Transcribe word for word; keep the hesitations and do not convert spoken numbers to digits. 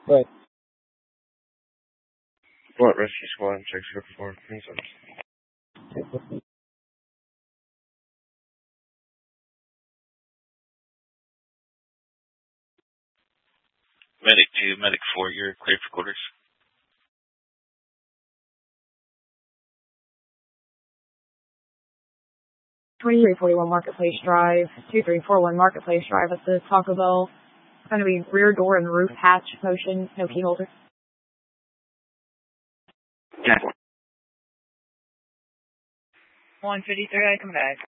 But What rescue squad checks here for concerns? Medic two, Medic four, you're cleared for quarters. twenty-three forty-one Marketplace Drive, two three four one Marketplace Drive at the Taco Bell. It's going to be rear door and roof hatch motion, no key holder. Yeah. one fifty-three, I come back.